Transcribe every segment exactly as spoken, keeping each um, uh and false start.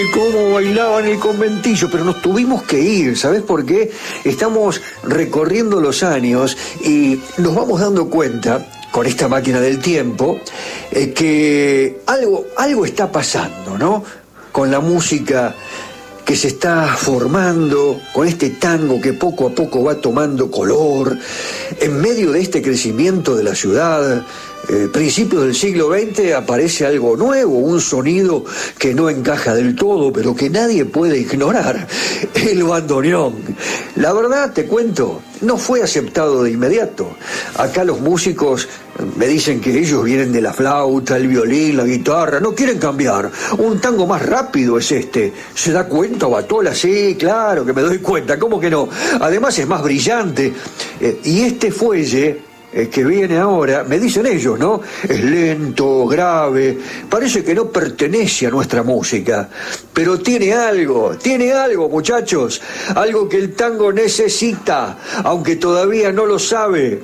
Cómo bailaban el conventillo, pero nos tuvimos que ir, ¿sabes por qué? Estamos recorriendo los años y nos vamos dando cuenta, con esta máquina del tiempo, eh, que algo, algo está pasando, ¿no? Con la música que se está formando, con este tango que poco a poco va tomando color, en medio de este crecimiento de la ciudad. Eh, principios del siglo veinte aparece algo nuevo, un sonido que no encaja del todo, pero que nadie puede ignorar, el bandoneón. La verdad, te cuento, no fue aceptado de inmediato. Acá los músicos me dicen que ellos vienen de la flauta, el violín, la guitarra, no quieren cambiar. Un tango más rápido es este. ¿Se da cuenta, Batola? Sí, claro que me doy cuenta, ¿cómo que no? Además es más brillante. Eh, y este fuelle Eh, que viene ahora, me dicen ellos, ¿no? Es lento, grave, parece que no pertenece a nuestra música, pero tiene algo, tiene algo, muchachos, algo que el tango necesita, aunque todavía no lo sabe.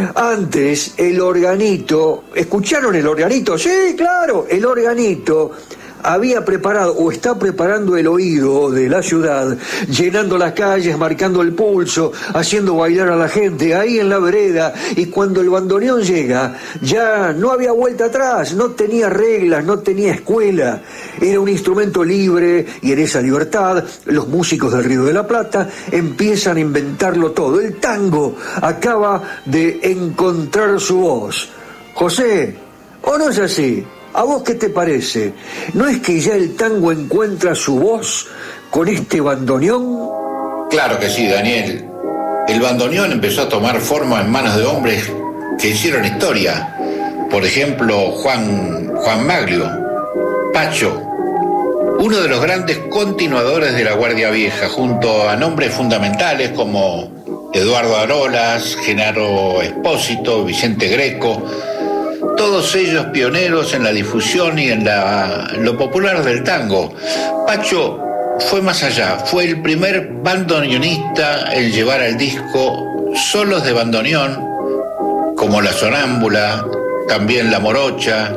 Antes, el organito, ¿escucharon el organito? Sí, claro, el organito había preparado o está preparando el oído de la ciudad, llenando las calles, marcando el pulso, haciendo bailar a la gente ahí en la vereda, y cuando el bandoneón llega, ya no había vuelta atrás, no tenía reglas, no tenía escuela, era un instrumento libre, y en esa libertad los músicos del Río de la Plata empiezan a inventarlo todo. El tango acaba de encontrar su voz. José, ¿o no es así? ¿A vos qué te parece? ¿No es que ya el tango encuentra su voz con este bandoneón? Claro que sí, Daniel. El bandoneón empezó a tomar forma en manos de hombres que hicieron historia. Por ejemplo, Juan, Juan Maglio, Pacho, uno de los grandes continuadores de la Guardia Vieja, junto a nombres fundamentales como Eduardo Arolas, Genaro Espósito, Vicente Greco, todos ellos pioneros en la difusión y en la, lo popular del tango. Pacho fue más allá, fue el primer bandoneonista en llevar al disco solos de bandoneón, como La Sonámbula, también La Morocha.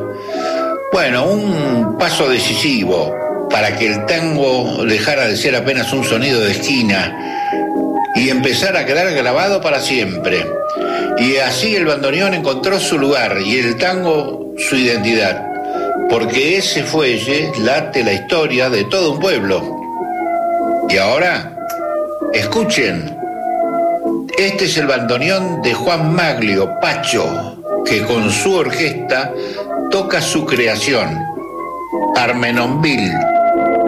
Bueno, un paso decisivo para que el tango dejara de ser apenas un sonido de esquina y empezara a quedar grabado para siempre. Y así el bandoneón encontró su lugar y el tango su identidad, porque ese fuelle late la historia de todo un pueblo. Y ahora, escuchen, este es el bandoneón de Juan Maglio, Pacho, que con su orquesta toca su creación, Armenonville.